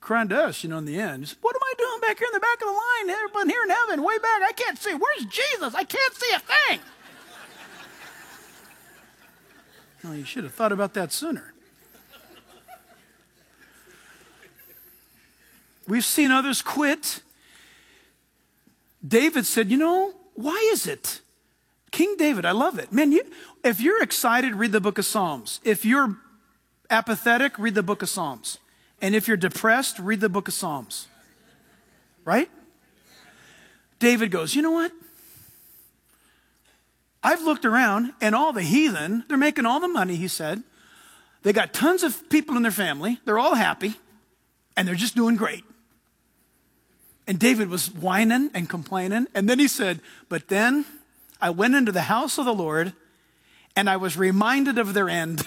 crying to us, in the end. He said, what am I doing back here in the back of the line? Everybody here in heaven, way back. I can't see. Where's Jesus? I can't see a thing. Well, you should have thought about that sooner. We've seen others quit. David said, why is it? King David, I love it. Man, if you're excited, read the book of Psalms. If you're apathetic, read the book of Psalms. And if you're depressed, read the book of Psalms. Right? David goes, you know what? I've looked around and all the heathen, they're making all the money, he said. They got tons of people in their family. They're all happy. And they're just doing great. And David was whining and complaining. And then he said, but then I went into the house of the Lord and I was reminded of their end.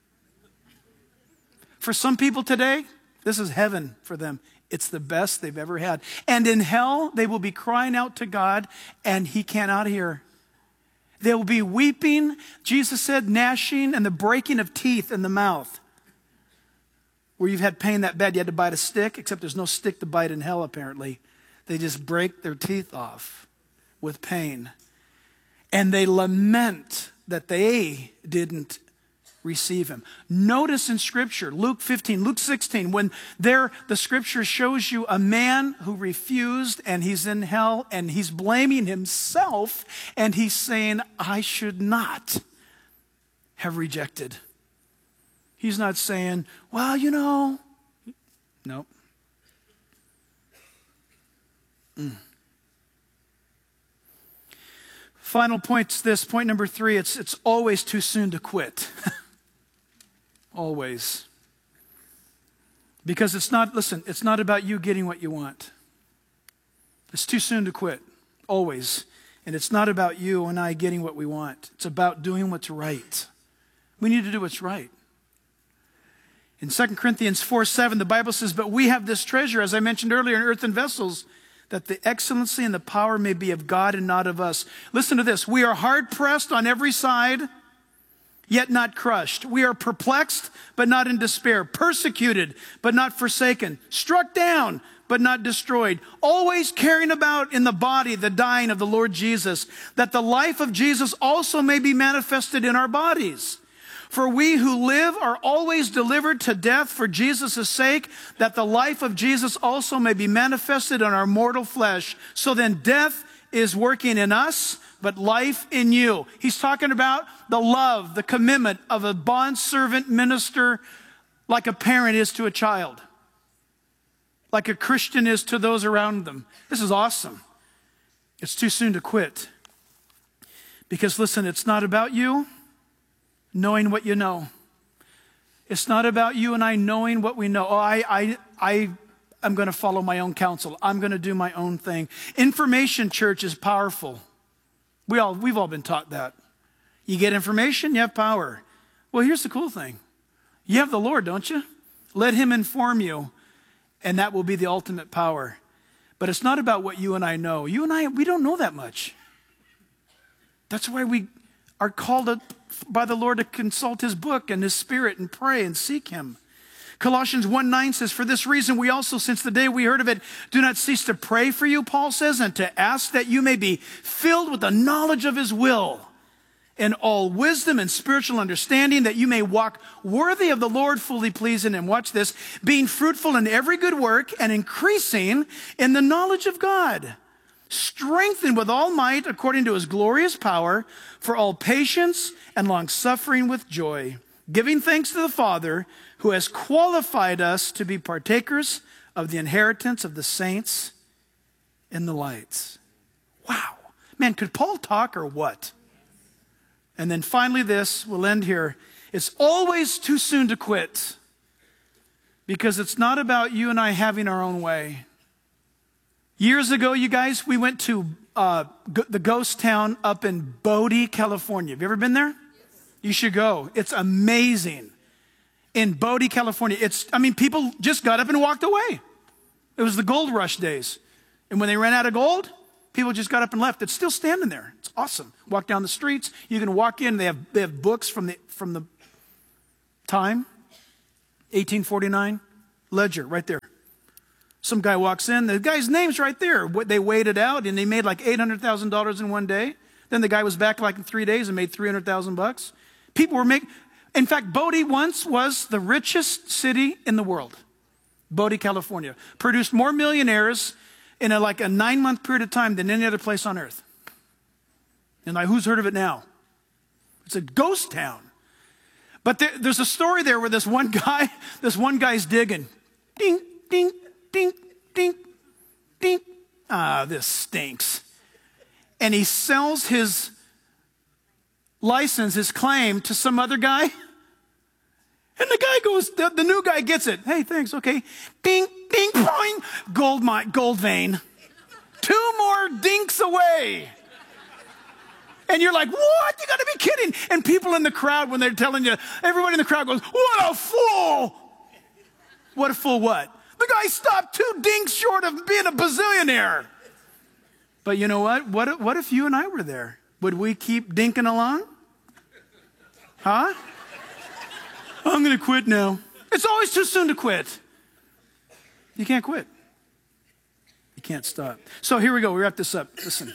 For some people today, this is heaven for them. It's the best they've ever had. And in hell, they will be crying out to God and he cannot hear. They will be weeping, Jesus said, gnashing and the breaking of teeth in the mouth. Where you've had pain that bad, you had to bite a stick, except there's no stick to bite in hell, apparently. They just break their teeth off with pain. And they lament that they didn't receive him. Notice in Scripture, Luke 15, Luke 16, when the Scripture shows you a man who refused and he's in hell and he's blaming himself and he's saying, I should not have rejected. He's not saying, well, Nope. Final point's this, point number 3, it's always too soon to quit. Always. Because it's not about you getting what you want. It's too soon to quit. Always. And it's not about you and I getting what we want. It's about doing what's right. We need to do what's right. In 2 Corinthians 4:7, the Bible says, but we have this treasure, as I mentioned earlier, in earthen vessels, that the excellency and the power may be of God and not of us. Listen to this. We are hard pressed on every side, yet not crushed. We are perplexed, but not in despair. Persecuted, but not forsaken. Struck down, but not destroyed. Always carrying about in the body the dying of the Lord Jesus, that the life of Jesus also may be manifested in our bodies. For we who live are always delivered to death for Jesus' sake, that the life of Jesus also may be manifested in our mortal flesh. So then death is working in us, but life in you. He's talking about the love, the commitment of a bondservant minister, like a parent is to a child, like a Christian is to those around them. This is awesome. It's too soon to quit. Because listen, it's not about you knowing what you know. It's not about you and I knowing what we know. I'm going to follow my own counsel. I'm going to do my own thing. Information, church, is powerful. We've all been taught that. You get information, you have power. Well, here's the cool thing. You have the Lord, don't you? Let him inform you, and that will be the ultimate power. But it's not about what you and I know. You and I, we don't know that much. That's why we are called by the Lord to consult his book and his Spirit and pray and seek him. Colossians 1:9 says, for this reason we also, since the day we heard of it, do not cease to pray for you, Paul says, and to ask that you may be filled with the knowledge of his will and all wisdom and spiritual understanding, that you may walk worthy of the Lord, fully pleasing him. Watch this, being fruitful in every good work and increasing in the knowledge of God, strengthened with all might according to his glorious power, for all patience and long-suffering with joy, giving thanks to the Father who has qualified us to be partakers of the inheritance of the saints in the lights. Wow. Man, could Paul talk or what? And then finally this, we'll end here. It's always too soon to quit, because it's not about you and I having our own way. Years ago, you guys, we went to the ghost town up in Bodie, California. Have you ever been there? You should go. It's amazing. In Bodie, California. People just got up and walked away. It was the gold rush days. And when they ran out of gold, people just got up and left. It's still standing there. It's awesome. Walk down the streets. You can walk in. They have books from the time, 1849, ledger right there. Some guy walks in, the guy's name's right there. They weighed it out, and they made like $800,000 in one day. Then the guy was back like in 3 days and made $300,000. People were making, in fact, Bodie once was the richest city in the world. Bodie, California. Produced more millionaires in like a 9-month period of time than any other place on earth. And like, who's heard of it now? It's a ghost town. But there's a story there where this one guy's digging. Ding, ding, ding, ding, ding. This stinks. And he sells his license, his claim to some other guy. And the guy goes, the new guy gets it. Hey, thanks, okay. Ding, ding, boing. Gold vein. 2 more dinks away. And you're like, what? You gotta be kidding. And people in the crowd, when they're telling you, everybody in the crowd goes, what a fool. What a fool what? The guy stopped 2 dinks short of being a bazillionaire. But you know what? What if you and I were there? Would we keep dinking along? Huh? I'm going to quit now. It's always too soon to quit. You can't quit. You can't stop. So here we go. We wrap this up. Listen.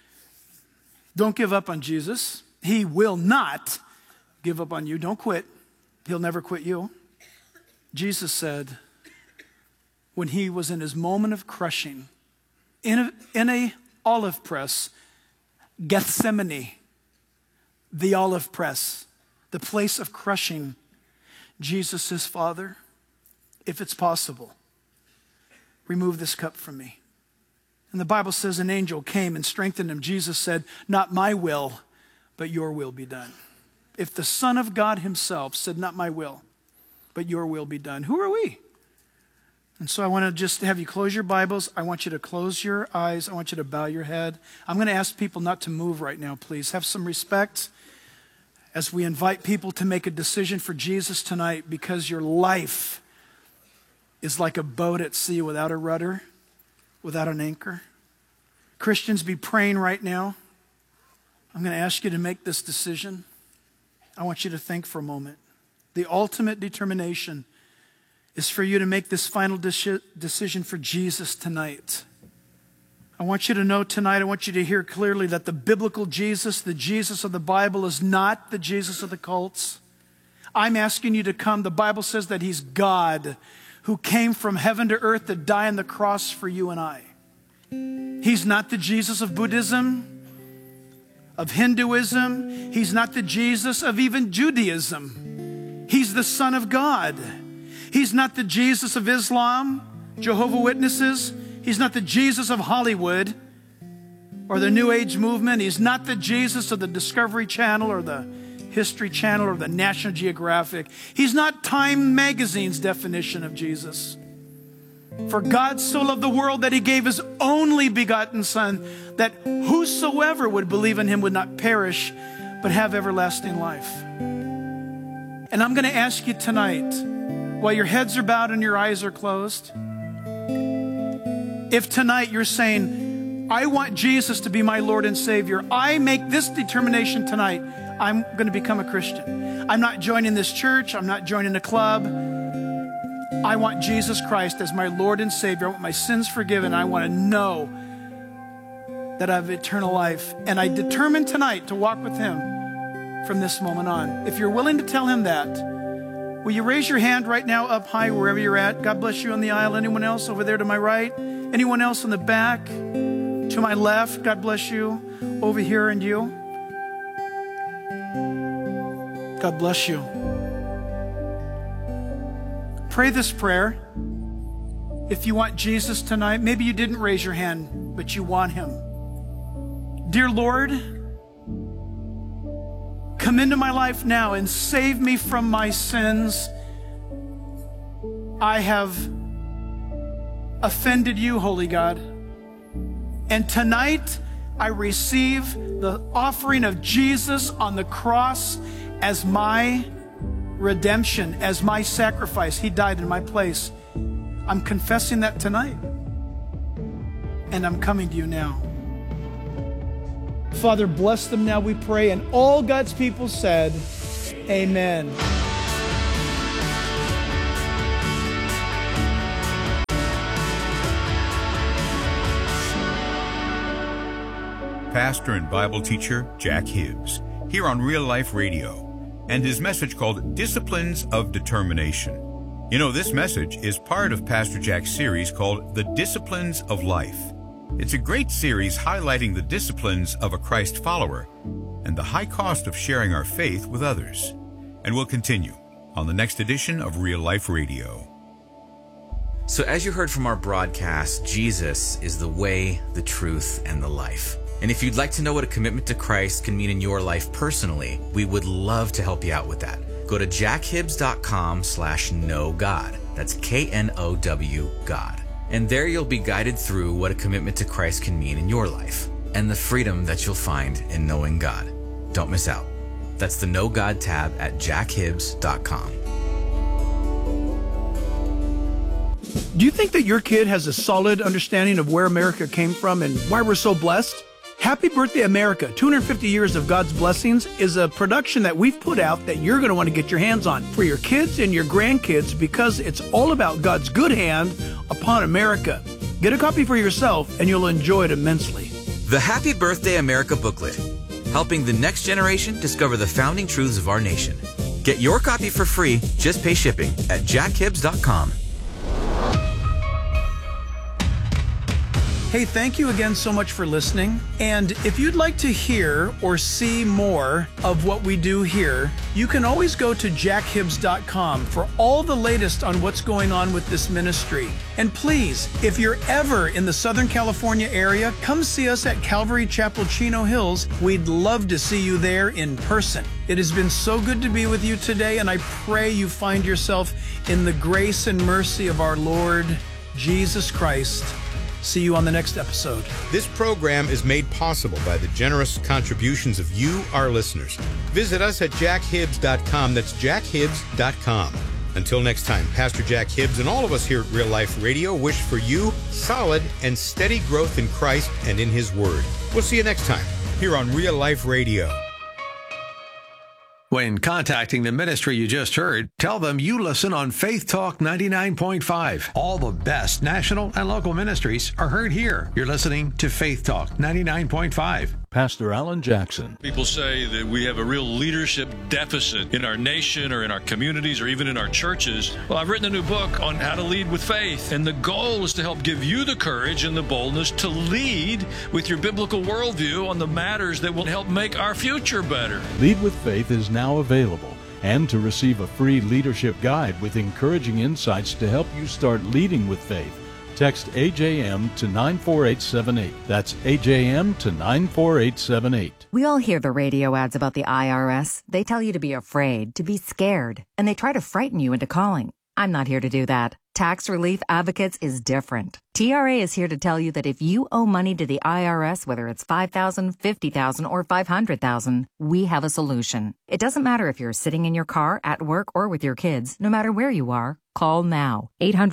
Don't give up on Jesus. He will not give up on you. Don't quit. He'll never quit you. Jesus said when he was in his moment of crushing in a olive press, Gethsemane, the olive press, the place of crushing, Jesus says, Father, if it's possible, remove this cup from me. And the Bible says an angel came and strengthened him. Jesus said, not my will, but your will be done. If the Son of God himself said, not my will, but your will be done, who are we? And so I want to just have you close your Bibles. I want you to close your eyes. I want you to bow your head. I'm going to ask people not to move right now, please. Have some respect as we invite people to make a decision for Jesus tonight, because your life is like a boat at sea without a rudder, without an anchor. Christians, be praying right now. I'm going to ask you to make this decision. I want you to think for a moment. The ultimate determination is for you to make this final decision for Jesus tonight. I want you to know tonight, I want you to hear clearly that the biblical Jesus, the Jesus of the Bible, is not the Jesus of the cults. I'm asking you to come. The Bible says that he's God who came from heaven to earth to die on the cross for you and I. He's not the Jesus of Buddhism, of Hinduism. He's not the Jesus of even Judaism. He's the Son of God. He's not the Jesus of Islam, Jehovah's Witnesses. He's not the Jesus of Hollywood or the New Age movement. He's not the Jesus of the Discovery Channel or the History Channel or the National Geographic. He's not Time Magazine's definition of Jesus. For God so loved the world that he gave his only begotten Son, that whosoever would believe in him would not perish, but have everlasting life. And I'm going to ask you tonight, while your heads are bowed and your eyes are closed, if tonight you're saying, I want Jesus to be my Lord and Savior, I make this determination tonight, I'm going to become a Christian. I'm not joining this church. I'm not joining a club. I want Jesus Christ as my Lord and Savior. I want my sins forgiven. I want to know that I have eternal life. And I determine tonight to walk with him from this moment on. If you're willing to tell him that, will you raise your hand right now up high wherever you're at? God bless you on the aisle. Anyone else over there to my right? Anyone else in the back? To my left, God bless you. Over here and you. God bless you. Pray this prayer. If you want Jesus tonight, maybe you didn't raise your hand, but you want him. Dear Lord, come into my life now and save me from my sins. I have offended you, Holy God. And tonight, I receive the offering of Jesus on the cross as my redemption, as my sacrifice. He died in my place. I'm confessing that tonight. And I'm coming to you now. Father, bless them now, we pray. And all God's people said, amen. pastor and Bible teacher Jack Hibbs here on Real Life Radio, and his message called Disciplines of Determination. You know, this message is part of Pastor Jack's series called The Disciplines of Life. It's a great series highlighting the disciplines of a Christ follower and the high cost of sharing our faith with others. And we'll continue on the next edition of Real Life Radio. So as you heard from our broadcast, Jesus is the way, the truth, and the life. And if you'd like to know what a commitment to Christ can mean in your life personally, we would love to help you out with that. Go to jackhibbs.com/knowgod. That's KNOW God. And there you'll be guided through what a commitment to Christ can mean in your life and the freedom that you'll find in knowing God. Don't miss out. That's the Know God tab at jackhibbs.com. Do you think that your kid has a solid understanding of where America came from and why we're so blessed? Happy Birthday America, 250 Years of God's Blessings is a production that we've put out that you're going to want to get your hands on for your kids and your grandkids because it's all about God's good hand upon America. Get a copy for yourself and you'll enjoy it immensely. The Happy Birthday America booklet, helping the next generation discover the founding truths of our nation. Get your copy for free, just pay shipping at jackhibbs.com. Hey, thank you again so much for listening. And if you'd like to hear or see more of what we do here, you can always go to jackhibbs.com for all the latest on what's going on with this ministry. And please, if you're ever in the Southern California area, come see us at Calvary Chapel, Chino Hills. We'd love to see you there in person. It has been so good to be with you today, and I pray you find yourself in the grace and mercy of our Lord Jesus Christ. See you on the next episode. This program is made possible by the generous contributions of you, our listeners. Visit us at jackhibbs.com. That's jackhibbs.com. Until next time, Pastor Jack Hibbs and all of us here at Real Life Radio wish for you solid and steady growth in Christ and in His Word. We'll see you next time here on Real Life Radio. When contacting the ministry you just heard, tell them you listen on Faith Talk 99.5. All the best national and local ministries are heard here. You're listening to Faith Talk 99.5. Pastor Alan Jackson. People say that we have a real leadership deficit in our nation or in our communities or even in our churches. Well, I've written a new book on how to lead with faith, and the goal is to help give you the courage and the boldness to lead with your biblical worldview on the matters that will help make our future better. Lead with Faith is now available. And to receive a free leadership guide with encouraging insights to help you start leading with faith, text AJM to 94878. That's AJM to 94878. We all hear the radio ads about the IRS. They tell you to be afraid, to be scared, and they try to frighten you into calling. I'm not here to do that. Tax Relief Advocates is different. TRA is here to tell you that if you owe money to the IRS, whether it's $5,000, $50,000, or $500,000, we have a solution. It doesn't matter if you're sitting in your car, at work, or with your kids. No matter where you are, call now.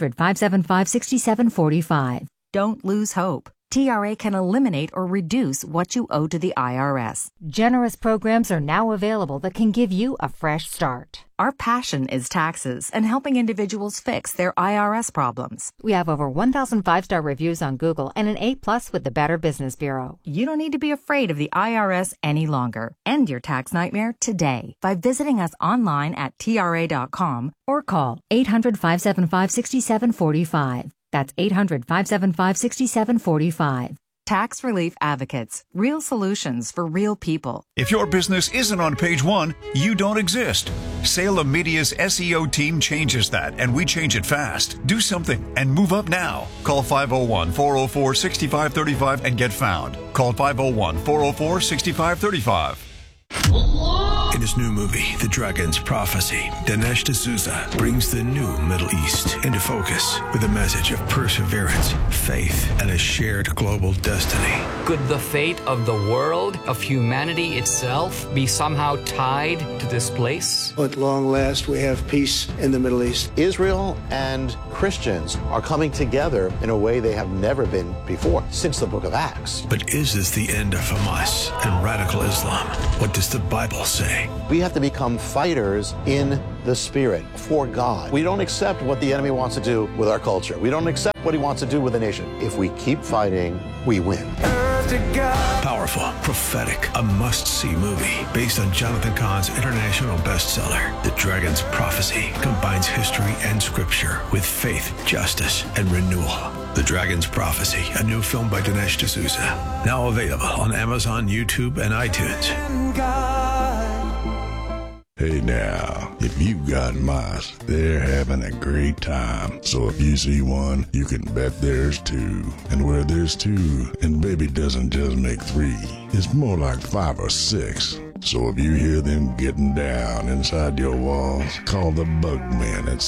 800-575-6745. Don't lose hope. TRA can eliminate or reduce what you owe to the IRS. Generous programs are now available that can give you a fresh start. Our passion is taxes and helping individuals fix their IRS problems. We have over 1,000 5-star reviews on Google and an A+ with the Better Business Bureau. You don't need to be afraid of the IRS any longer. End your tax nightmare today by visiting us online at TRA.com or call 800-575-6745. That's 800-575-6745. Tax Relief Advocates. Real solutions for real people. If your business isn't on page one, you don't exist. Salem Media's SEO team changes that, and we change it fast. Do something and move up now. Call 501-404-6535 and get found. Call 501-404-6535. In his new movie, The Dragon's Prophecy, Dinesh D'Souza brings the new Middle East into focus with a message of perseverance, faith, and a shared global destiny. Could the fate of the world, of humanity itself, be somehow tied to this place? At long last, we have peace in the Middle East. Israel and Christians are coming together in a way they have never been before, since the book of Acts. But is this the end of Hamas and radical Islam? What does the Bible say? We have to become fighters in the Spirit for God. We don't accept what the enemy wants to do with our culture. We don't accept what he wants to do with the nation. If we keep fighting, we win. Powerful, prophetic, a must-see movie based on Jonathan Cahn's international bestseller, The Dragon's Prophecy, combines history and scripture with faith, justice, and renewal. The Dragon's Prophecy, a new film by Dinesh D'Souza. Now available on Amazon, YouTube, and iTunes. Hey now, if you've got mice, they're having a great time. So if you see one, you can bet there's two. And where there's two, and baby doesn't just make three, it's more like 5 or 6. So if you hear them getting down inside your walls, call the Bugman at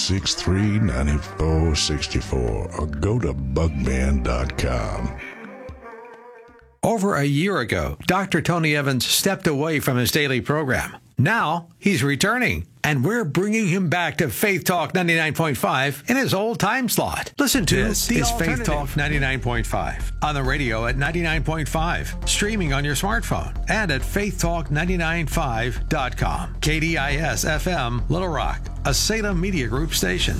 663-9464 or go to bugman.com. Over a year ago, Dr. Tony Evans stepped away from his daily program. Now he's returning, and we're bringing him back to Faith Talk 99.5 in his old time slot. Listen to this is Faith Talk 99.5 on the radio at 99.5, streaming on your smartphone, and at faithtalk995.com. KDIS FM, Little Rock, a Salem Media Group station.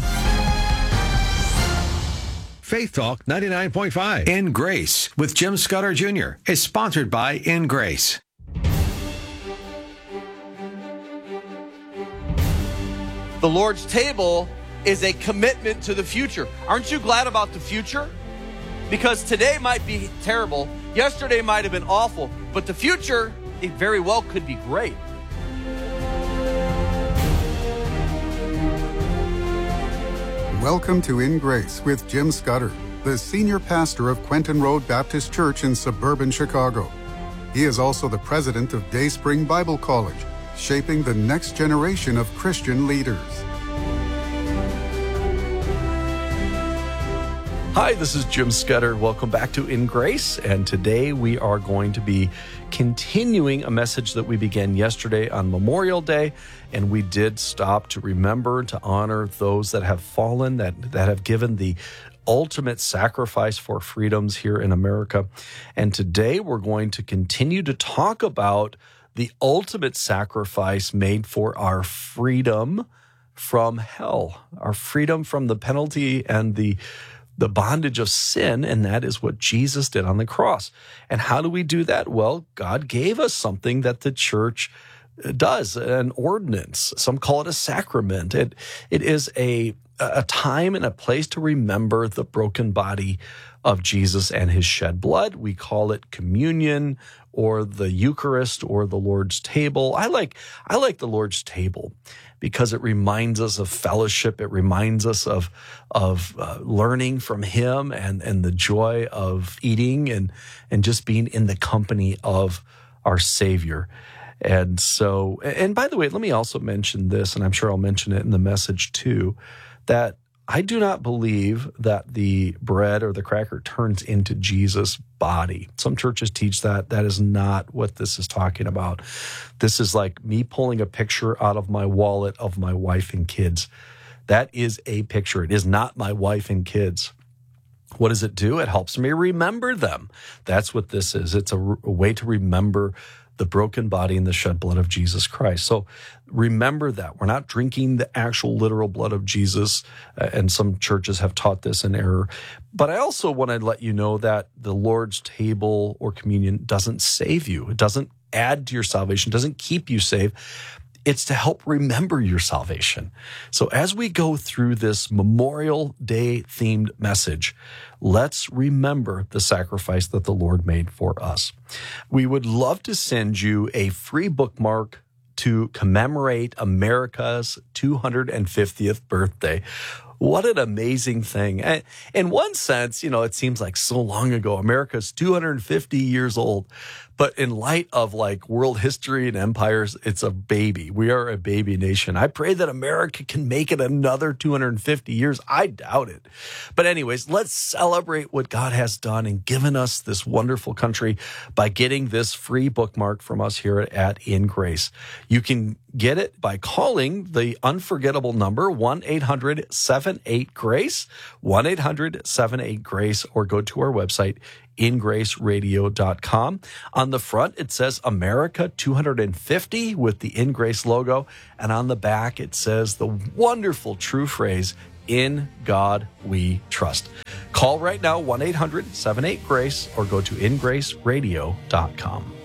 Faith Talk 99.5 In Grace with Jim Scudder Jr. is sponsored by In Grace. The Lord's table is a commitment to the future. Aren't you glad about the future? Because today might be terrible, yesterday might have been awful, but the future, it very well could be great. Welcome to In Grace with Jim Scudder, the senior pastor of Quentin Road Baptist Church in suburban Chicago. He is also the president of Day Spring Bible College, shaping the next generation of Christian leaders. Hi, this is Jim Scudder. Welcome back to In Grace, and today we are going to be continuing a message that we began yesterday on Memorial Day, and we did stop to remember, to honor those that have fallen, that have given the ultimate sacrifice for freedoms here in America. And today we're going to continue to talk about the ultimate sacrifice made for our freedom from hell, our freedom from the penalty and the bondage of sin, and that is what Jesus did on the cross. And how do we do that? Well, God gave us something that the church does, an ordinance. Some call it a sacrament. It is a time and a place to remember the broken body of Jesus and his shed blood. We call it communion or the Eucharist or the Lord's table. I like the Lord's table because it reminds us of fellowship. It reminds us of learning from him and the joy of eating and just being in the company of our Savior. And so, and by the way, let me also mention this, and I'm sure I'll mention it in the message too, that I do not believe that the bread or the cracker turns into Jesus' body. Some churches teach that. That is not what this is talking about. This is like me pulling a picture out of my wallet of my wife and kids. That is a picture. It is not my wife and kids. What does it do? It helps me remember them. That's what this is. It's a way to remember the broken body and the shed blood of Jesus Christ. So remember that. We're not drinking the actual literal blood of Jesus, and some churches have taught this in error. But I also want to let you know that the Lord's table or communion doesn't save you. It doesn't add to your salvation, doesn't keep you saved. It's to help remember your salvation. So as we go through this Memorial Day themed message, let's remember the sacrifice that the Lord made for us. We would love to send you a free bookmark to commemorate America's 250th birthday. What an amazing thing. In one sense, it seems like so long ago. America's 250 years old. But in light of like world history and empires, it's a baby. We are a baby nation. I pray that America can make it another 250 years. I doubt it. But anyways, let's celebrate what God has done and given us this wonderful country by getting this free bookmark from us here at In Grace. You can get it by calling the unforgettable number 1-800-78-GRACE, 1-800-78-GRACE, or go to our website, ingraceradio.com. On the front, it says America 250 with the In Grace logo. And on the back, it says the wonderful true phrase, in God we trust. Call Call right now, 1-800-78-GRACE, or go to ingraceradio.com.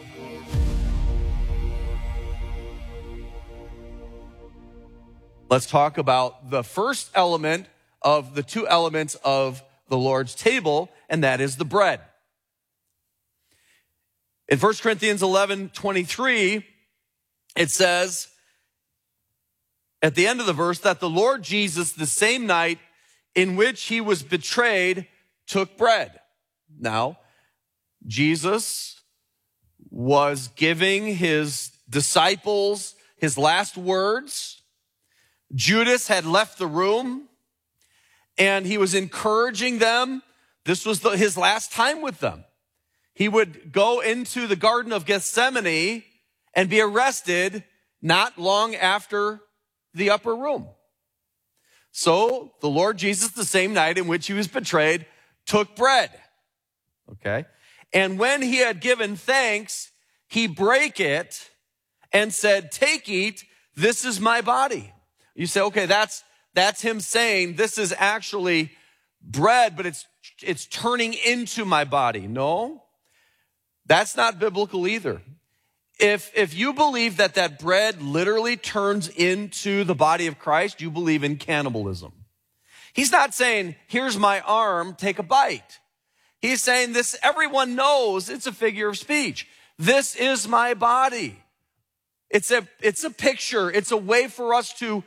Let's talk about the first element of the two elements of the Lord's table, and that is the bread. In 1 Corinthians 11:23, it says at the end of the verse that the Lord Jesus, the same night in which he was betrayed, took bread. Now, Jesus was giving his disciples his last words. Judas had left the room, and he was encouraging them. This was his last time with them. He would go into the Garden of Gethsemane and be arrested not long after the upper room. So the Lord Jesus, the same night in which he was betrayed, took bread. Okay? And when he had given thanks, he brake it and said, "Take, eat, this is my body." You say, okay, that's him saying this is actually bread, but it's turning into my body. No, that's not biblical either. If you believe that bread literally turns into the body of Christ, you believe in cannibalism. He's not saying, here's my arm, take a bite. He's saying this, everyone knows it's a figure of speech. This is my body. It's a picture. It's a way for us to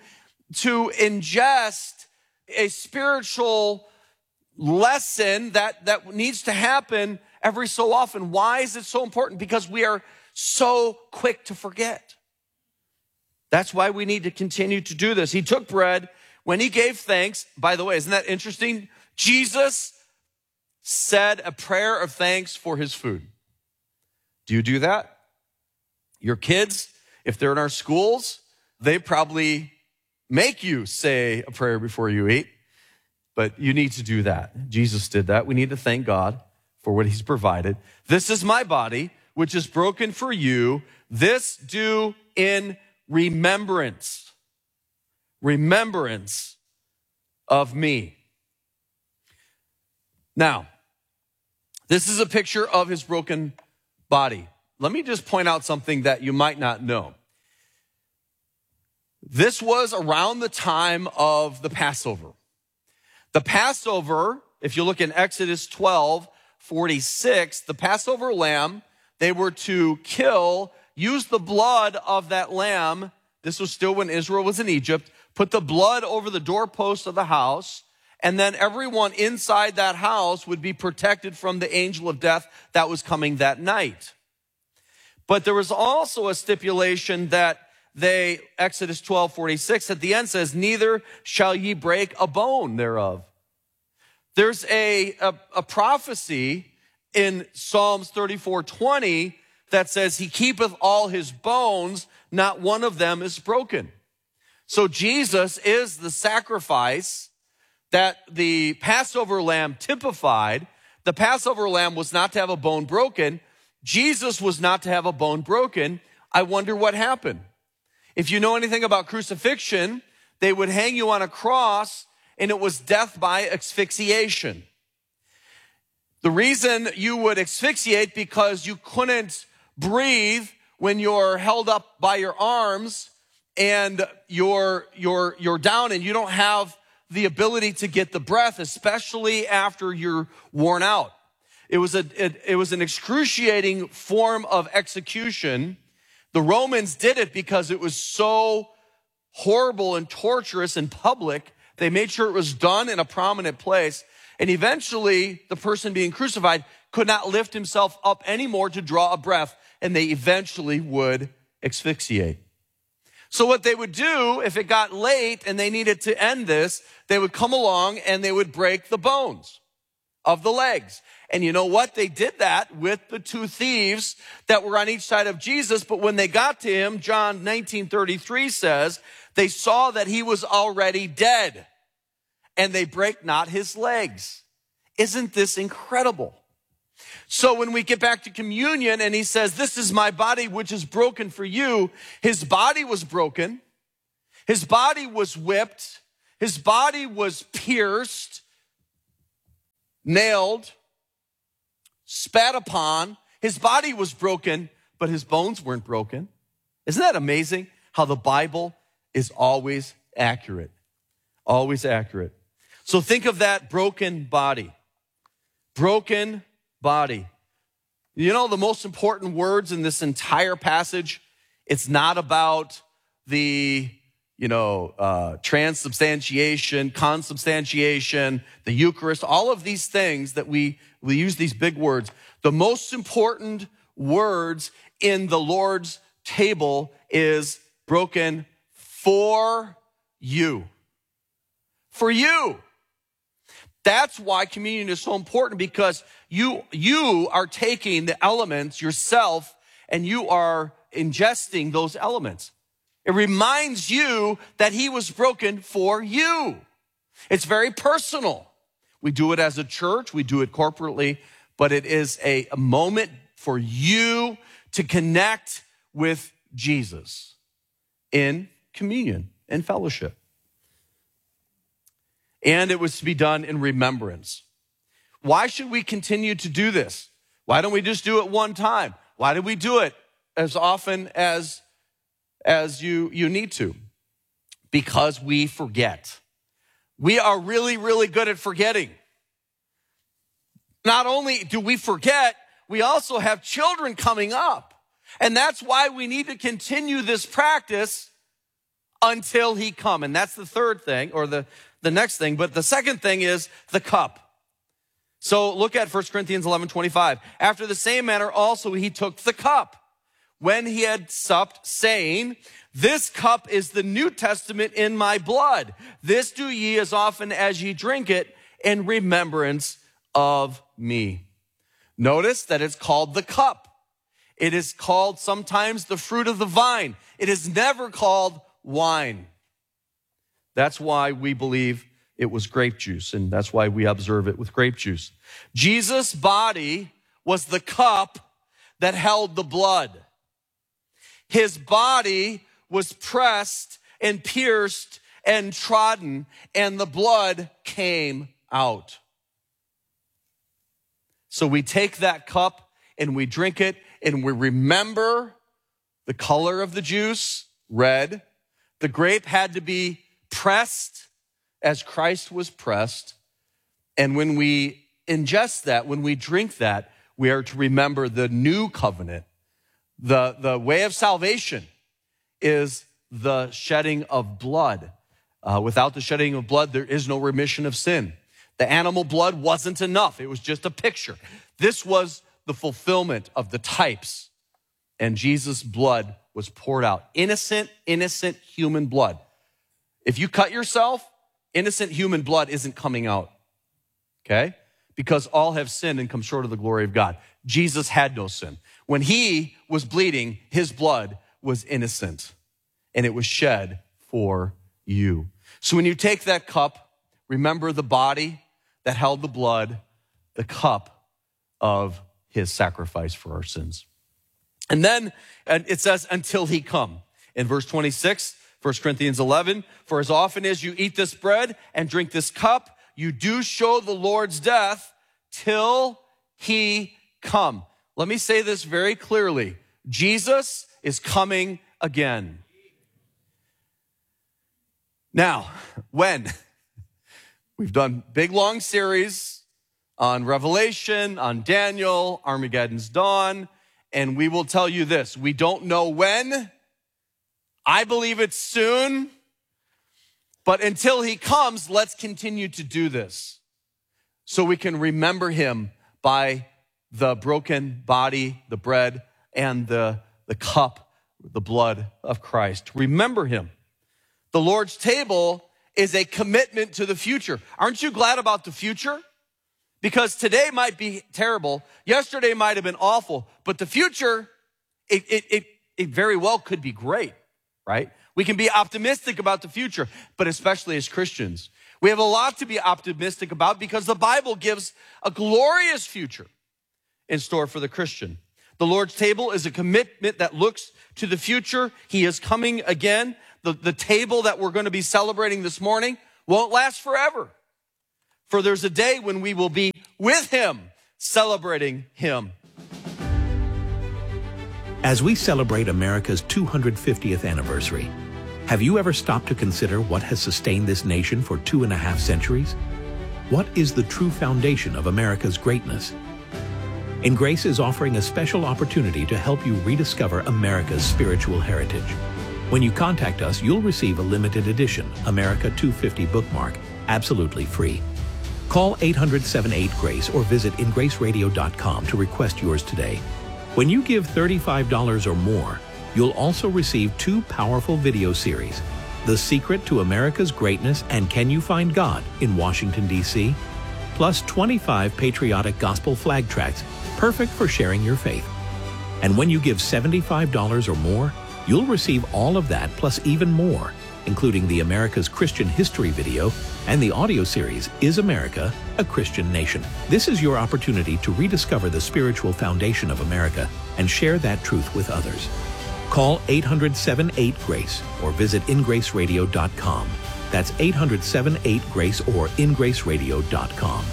ingest a spiritual lesson that needs to happen every so often. Why is it so important? Because we are so quick to forget. That's why we need to continue to do this. He took bread when he gave thanks. By the way, isn't that interesting? Jesus said a prayer of thanks for his food. Do you do that? Your kids, if they're in our schools, they probably make you say a prayer before you eat, but you need to do that. Jesus did that. We need to thank God for what he's provided. This is my body, which is broken for you. This do in remembrance of me. Now, this is a picture of his broken body. Let me just point out something that you might not know. This was around the time of the Passover. The Passover, if you look in Exodus 12:46, the Passover lamb, they were to use the blood of that lamb. This was still when Israel was in Egypt. Put the blood over the doorpost of the house, and then everyone inside that house would be protected from the angel of death that was coming that night. But there was also a stipulation that Exodus 12:46 at the end says, neither shall ye break a bone thereof. There's a prophecy in Psalms 34:20 that says, he keepeth all his bones, not one of them is broken. So Jesus is the sacrifice that the Passover lamb typified. The Passover lamb was not to have a bone broken. Jesus was not to have a bone broken. I wonder what happened. If you know anything about crucifixion, they would hang you on a cross, and it was death by asphyxiation. The reason you would asphyxiate because you couldn't breathe when you're held up by your arms and you're down and you don't have the ability to get the breath, especially after you're worn out. It was an excruciating form of execution. The Romans did it because it was so horrible and torturous in public. They made sure it was done in a prominent place. And eventually, the person being crucified could not lift himself up anymore to draw a breath, and they eventually would asphyxiate. So what they would do, if it got late and they needed to end this, they would come along and they would break the bones of the legs. And you know what? They did that with the two thieves that were on each side of Jesus. But when they got to him, John 19:33 says, they saw that he was already dead, and they break not his legs. Isn't this incredible? So when we get back to communion and he says, this is my body which is broken for you, his body was broken. His body was whipped. His body was pierced. nailed, spat upon. His body was broken, but his bones weren't broken. Isn't that amazing how the Bible is always accurate? Always accurate. So think of that broken body. Broken body. You know, the most important words in this entire passage, it's not about the, transubstantiation, consubstantiation, the Eucharist, all of these things that we use these big words. The most important words in the Lord's table is broken for you. For you. That's why communion is so important, because you are taking the elements yourself and you are ingesting those elements. It reminds you that he was broken for you. It's very personal. We do it as a church, we do it corporately, but it is a moment for you to connect with Jesus in communion and fellowship. And it was to be done in remembrance. Why should we continue to do this? Why don't we just do it one time? Why do we do it as often as you need to? Because we forget. We are really, really good at forgetting. Not only do we forget, we also have children coming up. And that's why we need to continue this practice until he come. And that's the third thing, or the next thing. But the second thing is the cup. So look at 1 Corinthians 11:25. After the same manner also he took the cup when he had supped, saying, this cup is the New Testament in my blood. This do ye as often as ye drink it in remembrance of me. Notice that it's called the cup. It is called sometimes the fruit of the vine. It is never called wine. That's why we believe it was grape juice, and that's why we observe it with grape juice. Jesus' body was the cup that held the blood. His body was pressed and pierced and trodden, and the blood came out. So we take that cup and we drink it, and we remember the color of the juice, red. The grape had to be pressed as Christ was pressed. And when we ingest that, when we drink that, we are to remember the new covenant. The way of salvation is the shedding of blood. Without the shedding of blood, there is no remission of sin. The animal blood wasn't enough. It was just a picture. This was the fulfillment of the types. And Jesus' blood was poured out. Innocent human blood. If you cut yourself, innocent human blood isn't coming out. Okay? Because all have sinned and come short of the glory of God. Jesus had no sin. When he was bleeding, his blood was innocent. And it was shed for you. So when you take that cup, remember the body that held the blood, the cup of his sacrifice for our sins. And then it says, until he come. In verse 26, 1 Corinthians 11, for as often as you eat this bread and drink this cup, you do show the Lord's death till he come. Let me say this very clearly. Jesus is coming again. Now, when? We've done big, long series on Revelation, on Daniel, Armageddon's dawn, and we will tell you this. We don't know when. I believe it's soon. But until he comes, let's continue to do this so we can remember him by the broken body, the bread, and the cup, the blood of Christ. Remember him. The Lord's table is a commitment to the future. Aren't you glad about the future? Because today might be terrible. Yesterday might have been awful. But the future, it very well could be great, right? We can be optimistic about the future, but especially as Christians. We have a lot to be optimistic about because the Bible gives a glorious future in store for the Christian. The Lord's table is a commitment that looks to the future. He is coming again. The table that we're going to be celebrating this morning won't last forever. For there's a day when we will be with him, celebrating him. As we celebrate America's 250th anniversary, have you ever stopped to consider what has sustained this nation for 2.5 centuries? What is the true foundation of America's greatness? In Grace is offering a special opportunity to help you rediscover America's spiritual heritage. When you contact us, you'll receive a limited edition America 250 bookmark, absolutely free. Call 800-78-GRACE or visit ingraceradio.com to request yours today. When you give $35 or more, you'll also receive 2 powerful video series, The Secret to America's Greatness and Can You Find God in Washington, D.C., plus 25 patriotic gospel flag tracts, perfect for sharing your faith. And when you give $75 or more, you'll receive all of that plus even more, including the America's Christian History video and the audio series, Is America a Christian Nation? This is your opportunity to rediscover the spiritual foundation of America and share that truth with others. Call 800-78-GRACE or visit ingraceradio.com. That's 800-78-GRACE or ingraceradio.com.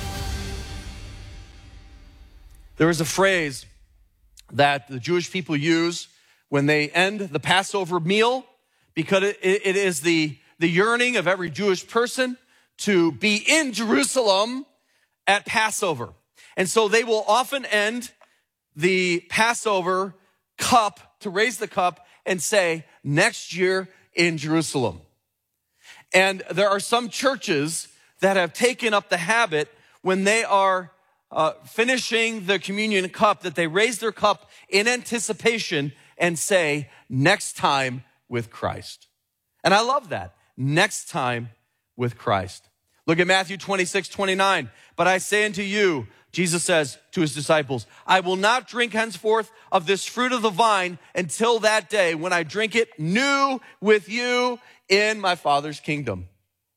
There is a phrase that the Jewish people use when they end the Passover meal, because it is the yearning of every Jewish person to be in Jerusalem at Passover. And so they will often end the Passover cup, to raise the cup and say, next year in Jerusalem. And there are some churches that have taken up the habit when they are finishing the communion cup, that they raise their cup in anticipation and say, next time with Christ. And I love that. Next time with Christ. Look at Matthew 26:29. But I say unto you, Jesus says to his disciples, I will not drink henceforth of this fruit of the vine until that day when I drink it new with you in my Father's kingdom.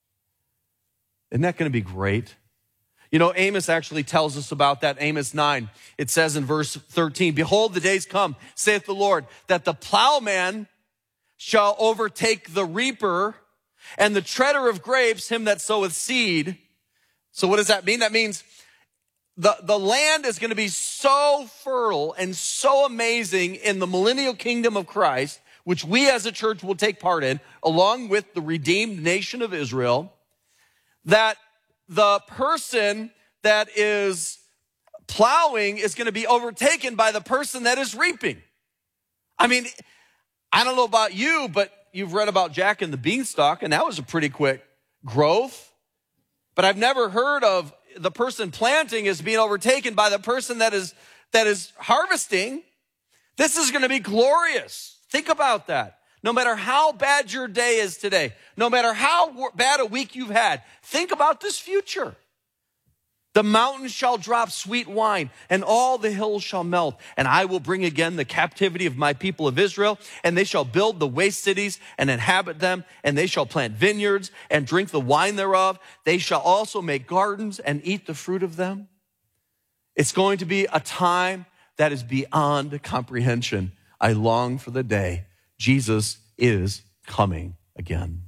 Isn't that going to be great? You know, Amos actually tells us about that. Amos 9, it says in verse 13, Behold, the days come, saith the Lord, that the plowman shall overtake the reaper, and the treader of grapes him that soweth seed. So what does that mean? That means the land is going to be so fertile and so amazing in the millennial kingdom of Christ, which we as a church will take part in, along with the redeemed nation of Israel, that the person that is plowing is going to be overtaken by the person that is reaping. I mean, I don't know about you, but you've read about Jack and the Beanstalk, and that was a pretty quick growth. But I've never heard of the person planting is being overtaken by the person that is harvesting. This is going to be glorious. Think about that. No matter how bad your day is today, no matter how bad a week you've had, think about this future. The mountains shall drop sweet wine, and all the hills shall melt. And I will bring again the captivity of my people of Israel, and they shall build the waste cities and inhabit them, and they shall plant vineyards and drink the wine thereof. They shall also make gardens and eat the fruit of them. It's going to be a time that is beyond comprehension. I long for the day Jesus is coming again.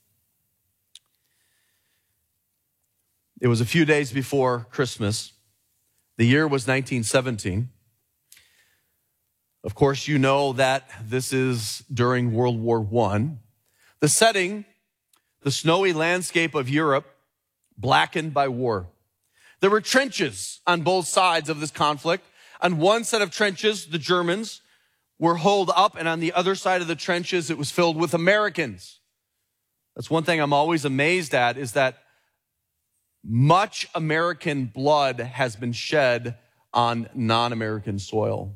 It was a few days before Christmas. The year was 1917. Of course, you know that this is during World War I. The setting, the snowy landscape of Europe, blackened by war. There were trenches on both sides of this conflict. On one set of trenches, the Germans were holed up, and on the other side of the trenches, it was filled with Americans. That's one thing I'm always amazed at, is that much American blood has been shed on non-American soil.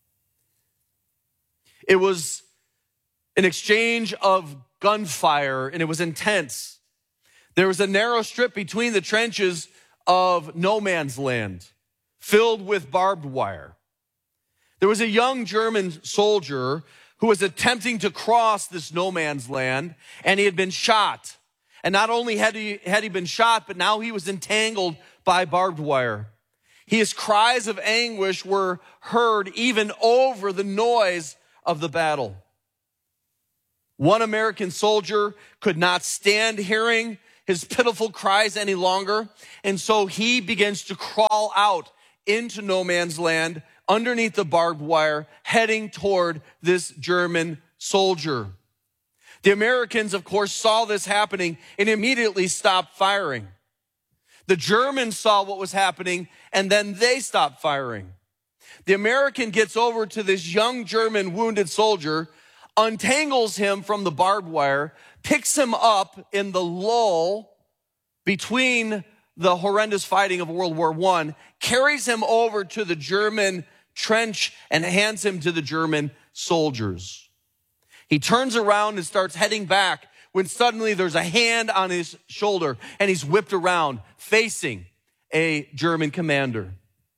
It was an exchange of gunfire, and it was intense. There was a narrow strip between the trenches of no man's land, filled with barbed wire. There was a young German soldier who was attempting to cross this no man's land, and he had been shot. And not only had he been shot, but now he was entangled by barbed wire. His cries of anguish were heard even over the noise of the battle. One American soldier could not stand hearing his pitiful cries any longer. And so he begins to crawl out into no man's land underneath the barbed wire, heading toward this German soldier. The Americans, of course, saw this happening and immediately stopped firing. The Germans saw what was happening, and then they stopped firing. The American gets over to this young German wounded soldier, untangles him from the barbed wire, picks him up in the lull between the horrendous fighting of World War I, carries him over to the German trench and hands him to the German soldiers. He turns around and starts heading back when suddenly there's a hand on his shoulder and he's whipped around facing a German commander.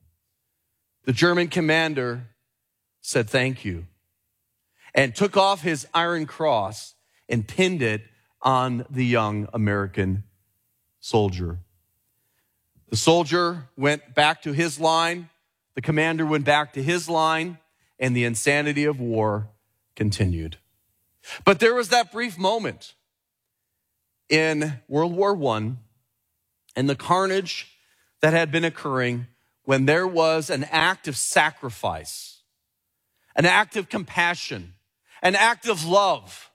The German commander said thank you and took off his iron cross and pinned it on the young American soldier. The soldier went back to his line, the commander went back to his line, and the insanity of war continued. But there was that brief moment in World War I and the carnage that had been occurring when there was an act of sacrifice, an act of compassion, an act of love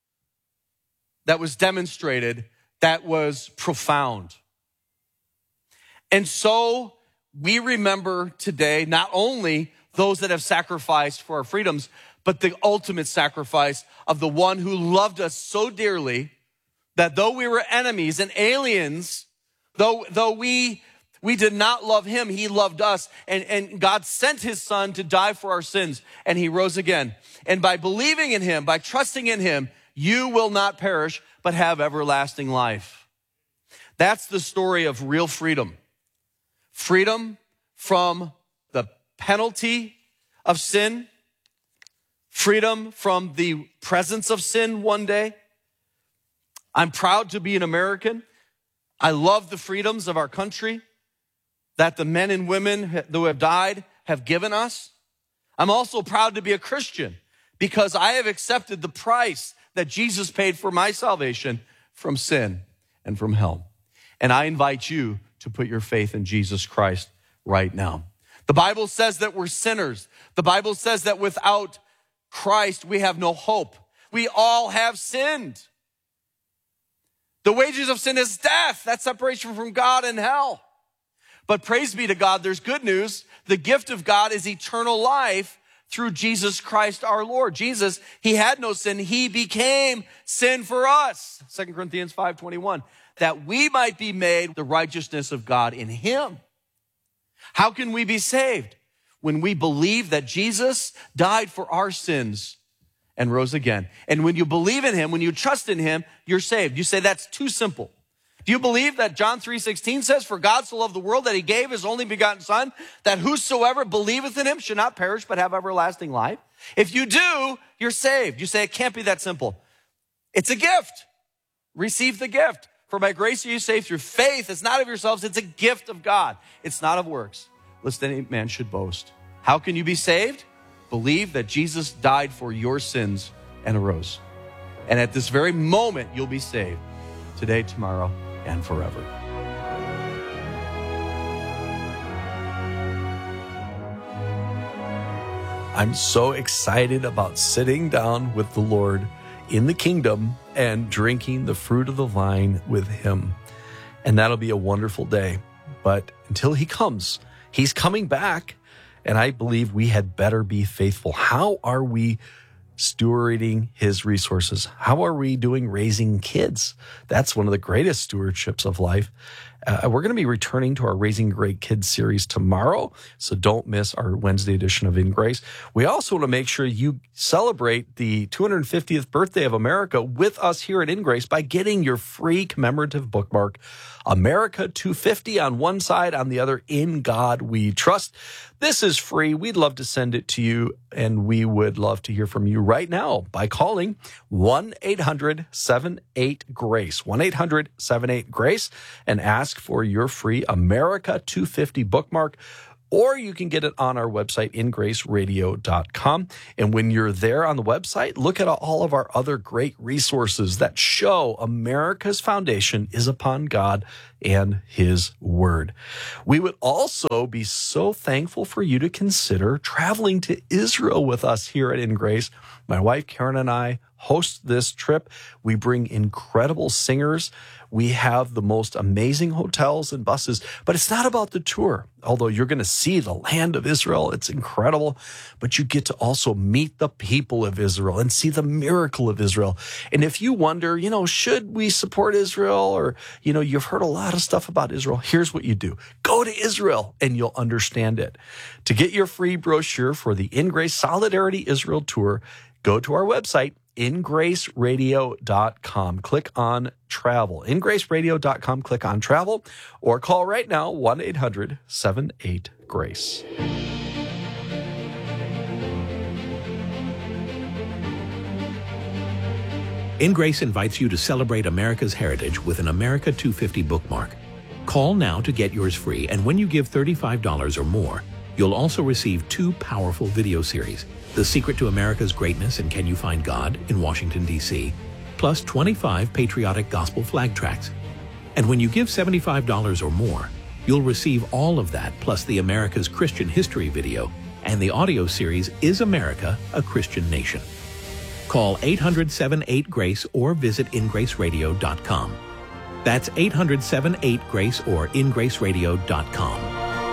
that was demonstrated that was profound. And so we remember today not only those that have sacrificed for our freedoms, but the ultimate sacrifice of the one who loved us so dearly that though we were enemies and aliens, though we did not love him, he loved us. And God sent his son to die for our sins, and he rose again. And by believing in him, by trusting in him, you will not perish, but have everlasting life. That's the story of real freedom. Freedom from the penalty of sin. Freedom from the presence of sin one day. I'm proud to be an American. I love the freedoms of our country that the men and women who have died have given us. I'm also proud to be a Christian because I have accepted the price that Jesus paid for my salvation from sin and from hell. And I invite you to put your faith in Jesus Christ right now. The Bible says that we're sinners. The Bible says that without Christ, we have no hope. We all have sinned. The wages of sin is death. That's separation from God and hell. But praise be to God, there's good news. The gift of God is eternal life through Jesus Christ our Lord. Jesus, he had no sin. He became sin for us. 2 Corinthians 5:21, that we might be made the righteousness of God in him. How can we be saved? When we believe that Jesus died for our sins and rose again. And when you believe in him, when you trust in him, you're saved. You say that's too simple. Do you believe that John 3:16 says, for God so loved the world that he gave his only begotten son, that whosoever believeth in him should not perish but have everlasting life? If you do, you're saved. You say it can't be that simple. It's a gift. Receive the gift. For by grace are you saved through faith. It's not of yourselves. It's a gift of God. It's not of works, lest any man should boast. How can you be saved? Believe that Jesus died for your sins and arose. And at this very moment, you'll be saved. Today, tomorrow, and forever. I'm so excited about sitting down with the Lord in the kingdom and drinking the fruit of the vine with him. And that'll be a wonderful day. But until he comes, he's coming back. And I believe we had better be faithful. How are we stewarding his resources? How are we doing raising kids? That's one of the greatest stewardships of life. We're going to be returning to our Raising Great Kids series tomorrow, so don't miss our Wednesday edition of In Grace. We also want to make sure you celebrate the 250th birthday of America with us here at In Grace by getting your free commemorative bookmark, America 250 on one side, on the other, In God We Trust. This is free. We'd love to send it to you, and we would love to hear from you right now by calling 1-800-78-GRACE, 1-800-78-GRACE, and ask for your free America 250 bookmark. or you can get it on our website, ingraceradio.com. And when you're there on the website, look at all of our other great resources that show America's foundation is upon God and His Word. We would also be so thankful for you to consider traveling to Israel with us here at In Grace. My wife, Karen, and I host this trip. We bring incredible singers. We have the most amazing hotels and buses, but it's not about the tour. Although you're going to see the land of Israel, it's incredible, but you get to also meet the people of Israel and see the miracle of Israel. And if you wonder, should we support Israel? Or, you've heard a lot of stuff about Israel. Here's what you do. Go to Israel and you'll understand it. To get your free brochure for the In Grace Solidarity Israel Tour, go to our website, ingraceradio.com. Click on travel. Ingraceradio.com, click on travel, or call right now, 1-800-78-GRACE. In Grace invites you to celebrate America's heritage with an America 250 bookmark. Call now to get yours free, and when you give $35 or more, you'll also receive 2 powerful video series, The Secret to America's Greatness and Can You Find God in Washington, D.C., plus 25 patriotic gospel flag tracts. And when you give $75 or more, you'll receive all of that plus the America's Christian History video and the audio series Is America a Christian Nation? Call 800-78-GRACE or visit ingraceradio.com. That's 800-78-GRACE or ingraceradio.com.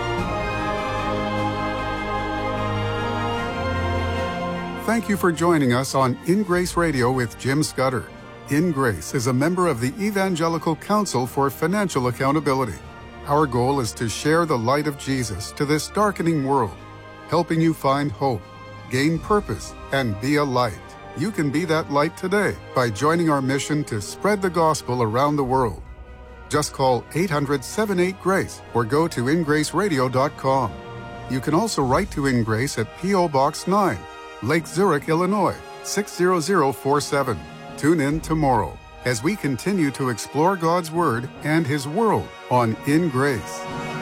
Thank you for joining us on In Grace Radio with Jim Scudder. In Grace is a member of the Evangelical Council for Financial Accountability. Our goal is to share the light of Jesus to this darkening world, helping you find hope, gain purpose, and be a light. You can be that light today by joining our mission to spread the gospel around the world. Just call 800-78-GRACE or go to ingraceradio.com. You can also write to In Grace at P.O. Box 9, Lake Zurich, Illinois, 60047. Tune in tomorrow as we continue to explore God's Word and His world on In Grace.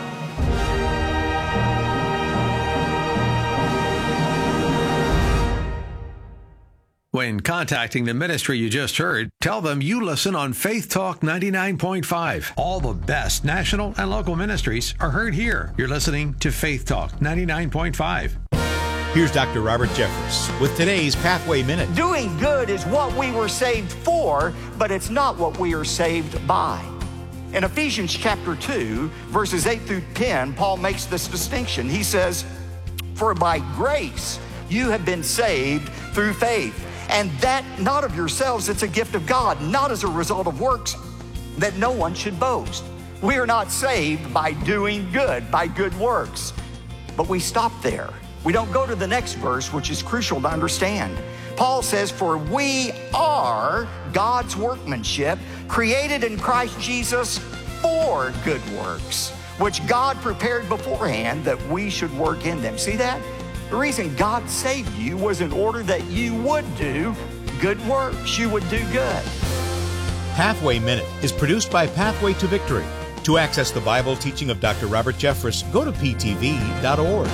When contacting the ministry you just heard, tell them you listen on Faith Talk 99.5. All the best national and local ministries are heard here. You're listening to Faith Talk 99.5. Here's Dr. Robert Jeffress with today's Pathway Minute. Doing good is what we were saved for, but it's not what we are saved by. In Ephesians chapter 2, verses 8 through 10, Paul makes this distinction. He says, "For by grace you have been saved through faith, and that not of yourselves, it's a gift of God, not as a result of works, that no one should boast." We are not saved by doing good, by good works, but we stop there. We don't go to the next verse, which is crucial to understand. Paul says, "For we are God's workmanship, created in Christ Jesus for good works, which God prepared beforehand that we should work in them." See that? The reason God saved you was in order that you would do good works. You would do good. Pathway Minute is produced by Pathway to Victory. To access the Bible teaching of Dr. Robert Jeffress, go to ptv.org.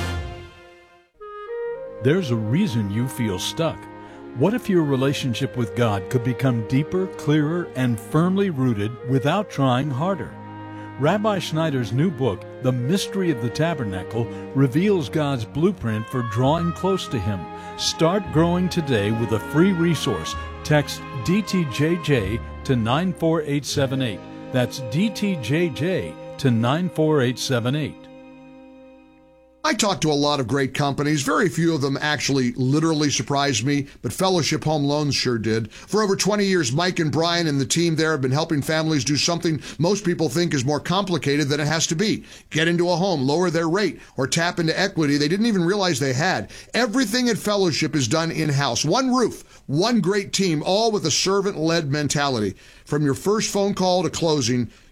There's a reason you feel stuck. What if your relationship with God could become deeper, clearer, and firmly rooted without trying harder? Rabbi Schneider's new book, The Mystery of the Tabernacle, reveals God's blueprint for drawing close to Him. Start growing today with a free resource. Text DTJJ to 94878. That's DTJJ to 94878. I talked to a lot of great companies. Very few of them actually literally surprised me, but Fellowship Home Loans sure did. For over 20 years, Mike and Brian and the team there have been helping families do something most people think is more complicated than it has to be. Get into a home, lower their rate, or tap into equity they didn't even realize they had. Everything at Fellowship is done in-house. One roof, one great team, all with a servant-led mentality. From your first phone call to closing,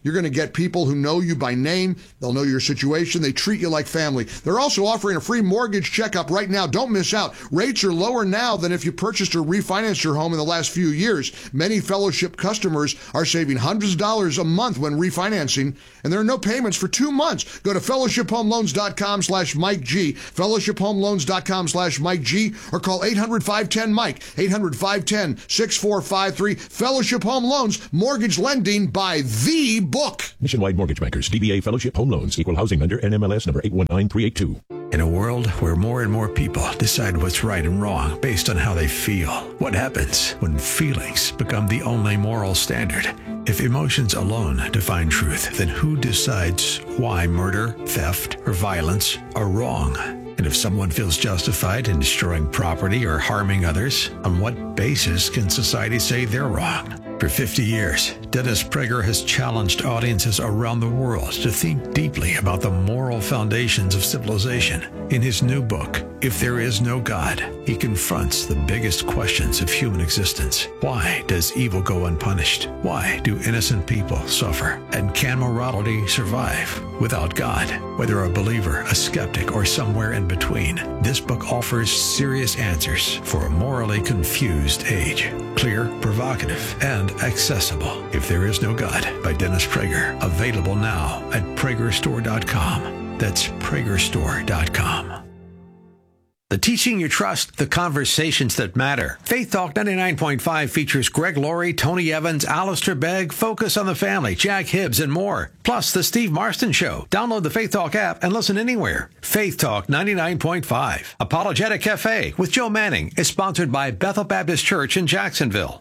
You're going to get people who know you by name. They'll know your situation. They treat you like family. They're also offering a free mortgage checkup right now. Don't miss out. Rates are lower now than if you purchased or refinanced your home in the last few years. Many Fellowship customers are saving hundreds of dollars a month when refinancing, and there are no payments for 2 months. Go to fellowshiphomeloans.com/Mike G, fellowshiphomeloans.com/Mike G, or call 800-510-MIKE, 800-510-6453. Fellowship Home Loans, mortgage lending by the book. Nationwide Mortgage Bankers, DBA Fellowship Home Loans, Equal Housing Lender, NMLS number 819382. In a world where more and more people decide what's right and wrong based on how they feel, what happens when feelings become the only moral standard? If emotions alone define truth, then who decides why murder, theft, or violence are wrong? And if someone feels justified in destroying property or harming others, on what basis can society say they're wrong? For 50 years, Dennis Prager has challenged audiences around the world to think deeply about the moral foundations of civilization. In his new book, If There Is No God, he confronts the biggest questions of human existence. Why does evil go unpunished? Why do innocent people suffer? And can morality survive without God? Whether a believer, a skeptic, or somewhere in between, this book offers serious answers for a morally confused age. Clear, provocative, and accessible. If There Is No God by Dennis Prager. Available now at PragerStore.com. That's PragerStore.com. The teaching you trust, the conversations that matter. Faith Talk 99.5 features Greg Laurie, Tony Evans, Alistair Begg, Focus on the Family, Jack Hibbs, and more. Plus The Steve Marston Show. Download the Faith Talk app and listen anywhere. Faith Talk 99.5. Apologetic Cafe with Joe Manning is sponsored by Bethel Baptist Church in Jacksonville.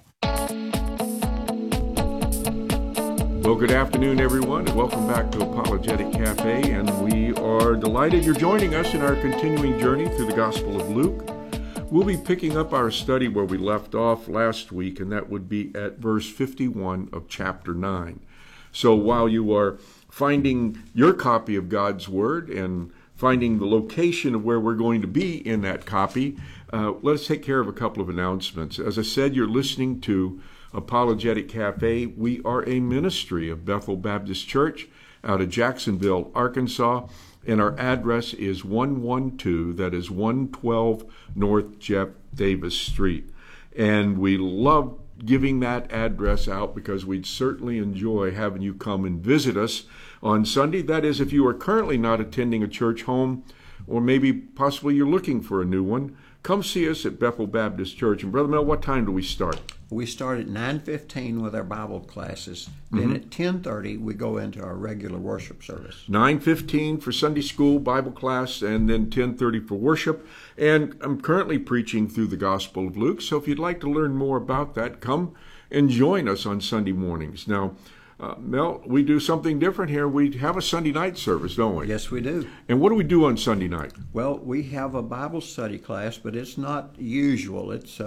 Well, good afternoon, everyone, and welcome back to Apologetic Cafe, and we are delighted you're joining us in our continuing journey through the Gospel of Luke. We'll be picking up our study where we left off last week, and that would be at verse 51 of chapter 9. So while you are finding your copy of God's Word and finding the location of where we're going to be in that copy, let us take care of a couple of announcements. As I said, you're listening to Apologetic Cafe. We are a ministry of Bethel Baptist Church out of Jacksonville, Arkansas, and our address is 112, that is 112 North Jeff Davis Street. And we love giving that address out because we'd certainly enjoy having you come and visit us on Sunday. That is, if you are currently not attending a church home, or maybe possibly you're looking for a new one, come see us at Bethel Baptist Church. And Brother Mel, what time do we start? We start at 9:15 with our Bible classes. Then at 10:30 we go into our regular worship service. 9:15 for Sunday school, Bible class, and then 10:30 for worship. And I'm currently preaching through the Gospel of Luke, so if you'd like to learn more about that, come and join us on Sunday mornings. Now, Mel, we do something different here. We have a Sunday night service, don't we? Yes, we do. And what do we do on Sunday night? Well, we have a Bible study class, but it's not usual. It's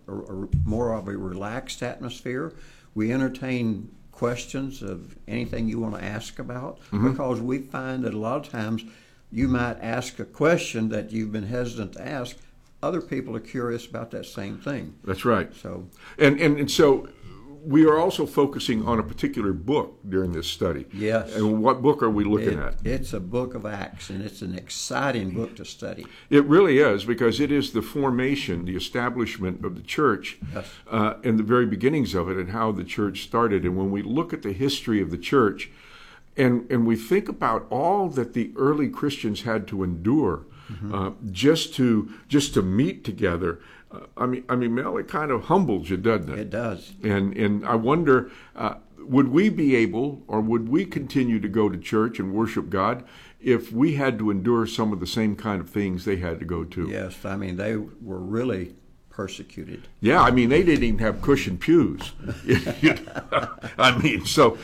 more of a relaxed atmosphere. We entertain questions of anything you want to ask about, because we find that a lot of times you might ask a question that you've been hesitant to ask. Other people are curious about that same thing. That's right. So, and so we are also focusing on a particular book during this study. Yes. And what book are we looking at? It's a book of Acts, and it's an exciting book to study. It really is, because it is the formation, the establishment of the church, Yes. And the very beginnings of it, and how the church started. And when we look at the history of the church, and we think about all that the early Christians had to endure, just to meet together, I mean, Mel, it kind of humbles you, doesn't it? It does. And I wonder, would we be able, or would we continue to go to church and worship God if we had to endure some of the same kind of things they had to go to? Yes, I mean, they were really persecuted. Yeah, I mean, they didn't even have cushioned pews. I mean, so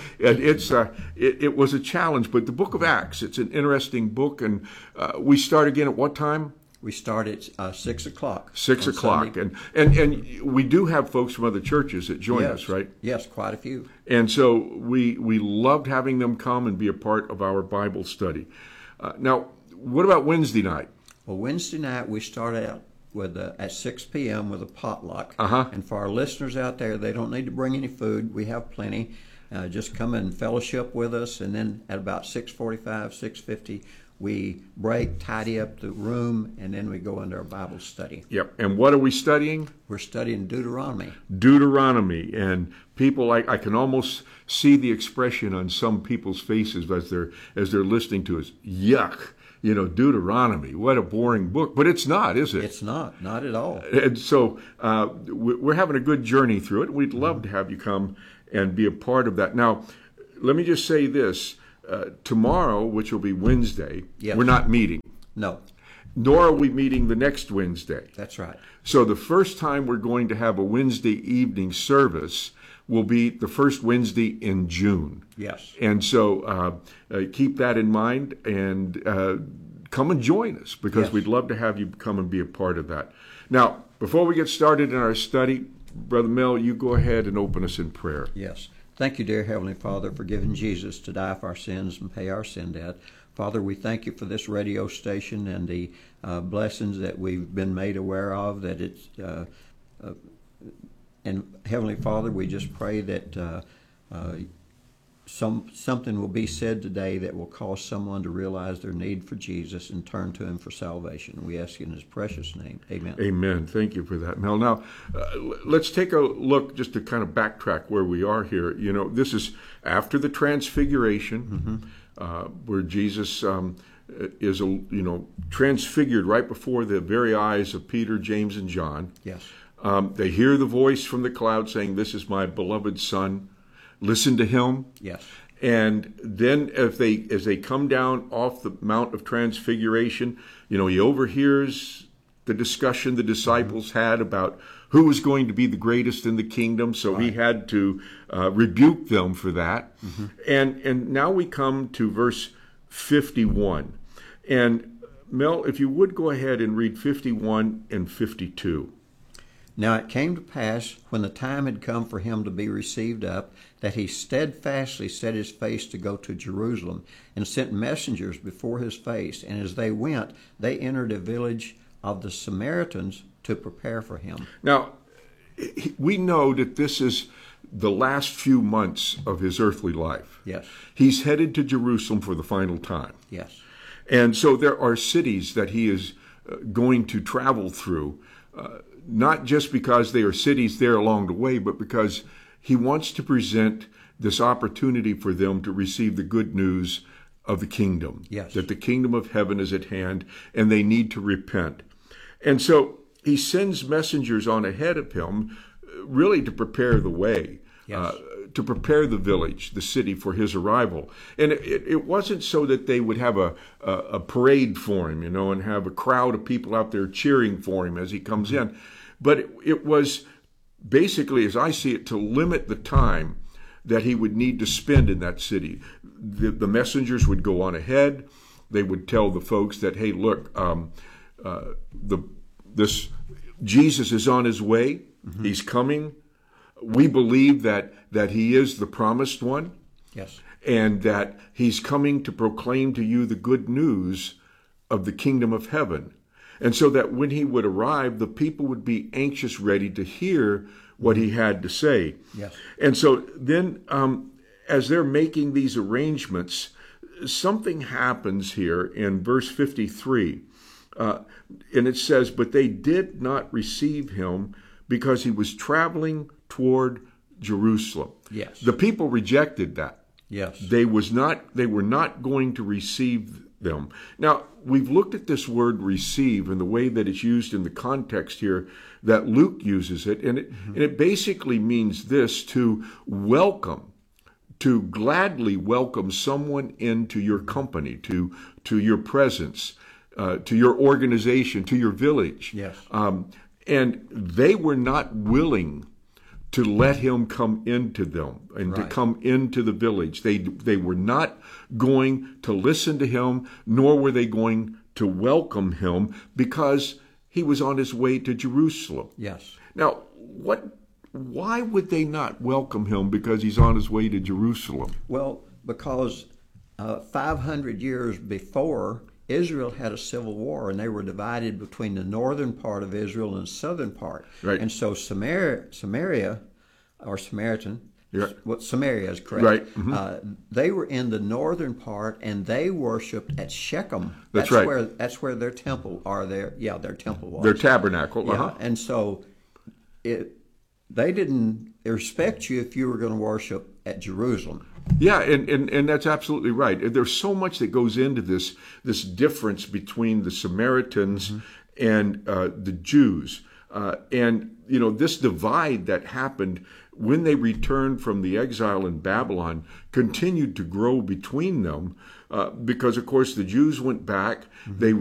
it was a challenge. But the book of Acts, it's an interesting book. And we start again at what time? We start at 6 o'clock. 6 o'clock. And we do have folks from other churches that join us, right? Yes, quite a few. And so we loved having them come and be a part of our Bible study. Now, what about Wednesday night? Well, Wednesday night we start out with at 6 p.m. with a potluck. Uh-huh. And for our listeners out there, they don't need to bring any food. We have plenty. Just come and fellowship with us, and then at about 6:45, 6:50, we break, tidy up the room, and then we go into our Bible study. Yep. And what are we studying? We're studying Deuteronomy. Deuteronomy. And people, I can almost see the expression on some people's faces as they're listening to us. Yuck. You know, Deuteronomy, what a boring book. But it's not, is it? It's not at all. And so we're having a good journey through it. We'd love to have you come and be a part of that. Now, let me just say this. Tomorrow, which will be Wednesday, yes. We're not meeting. No. Nor are we meeting the next Wednesday. That's right. So the first time we're going to have a Wednesday evening service will be the first Wednesday in June. Yes. And so keep that in mind and come and join us, because yes. we'd love to have you come and be a part of that. Now, before we get started in our study, Brother Mel, you go ahead and open us in prayer. Yes. Thank you, dear Heavenly Father, for giving Jesus to die for our sins and pay our sin debt. Father, we thank you for this radio station and the blessings that we've been made aware of, that it's and Heavenly Father, we just pray that something will be said today that will cause someone to realize their need for Jesus and turn to Him for salvation. We ask you in His precious name. Amen. Amen. Thank you for that, Mel. Now, let's take a look just to kind of backtrack where we are here. You know, this is after the Transfiguration, where Jesus is, transfigured right before the very eyes of Peter, James, and John. Yes. They hear the voice from the cloud saying, "This is my beloved Son. Listen to him." Yes. And then as they come down off the Mount of Transfiguration, he overhears the discussion the disciples had about who was going to be the greatest in the kingdom. So he had to rebuke them for that. Mm-hmm. And now we come to verse 51. And Mel, if you would go ahead and read 51 and 52. Now it came to pass, when the time had come for him to be received up, that he steadfastly set his face to go to Jerusalem, and sent messengers before his face. And as they went, they entered a village of the Samaritans to prepare for him. Now, we know that this is the last few months of his earthly life. Yes. He's headed to Jerusalem for the final time. Yes. And so there are cities that he is going to travel through, not just because they are cities there along the way, but because he wants to present this opportunity for them to receive the good news of the kingdom. Yes. That the kingdom of heaven is at hand and they need to repent. And so he sends messengers on ahead of him, really to prepare the way, yes. To prepare the village, the city, for his arrival. And it wasn't so that they would have a parade for him, and have a crowd of people out there cheering for him as he comes in. But it was basically, as I see it, to limit the time that he would need to spend in that city. The messengers would go on ahead. They would tell the folks that, hey, look, this Jesus is on his way. Mm-hmm. He's coming. We believe that he is the promised one. Yes. And that he's coming to proclaim to you the good news of the kingdom of heaven. And so that when he would arrive, the people would be anxious, ready to hear what he had to say. Yes. And so then, as they're making these arrangements, something happens here in verse 53. And it says, "But they did not receive him because he was traveling toward Jerusalem." Yes. The people rejected that. Yes. They were not going to receive them. Now, we've looked at this word "receive" and the way that it's used in the context here that Luke uses it, and it basically means this: to welcome, to gladly welcome someone into your company, to your presence, to your organization, to your village. Yes. And they were not willing to let him come into them and to come into the village. They were not going to listen to him, nor were they going to welcome him, because he was on his way to Jerusalem. Yes. Now, why would they not welcome him because he's on his way to Jerusalem? Well, because 500 years before, Israel had a civil war, and they were divided between the northern part of Israel and the southern part. Right. And so Samaria, or Samaritan, What Samaria is correct. Right. Mm-hmm. They were in the northern part, and they worshipped at Shechem. That's right. That's where their temple are. Their temple was. Their tabernacle. Yeah, and so they didn't respect you if you were going to worship at Jerusalem. Yeah, and that's absolutely right. There's so much that goes into this difference between the Samaritans and the Jews. And, this divide that happened when they returned from the exile in Babylon continued to grow between them because, of course, the Jews went back. They